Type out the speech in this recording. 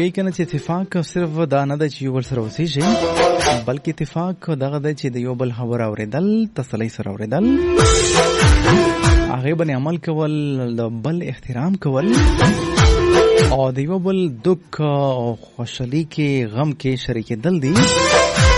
وای کنه چې اتفاق صرف دا نه د چې یو بل سره اوسېږي، بلکې اتفاق دغه د چې د یو بل خبر اوریدل، تسلی سره اوریدل، هغه باندې عمل کول، د بل احترام کول او د یو بل دک او خوشحالي کې غم کې شریک دل دي.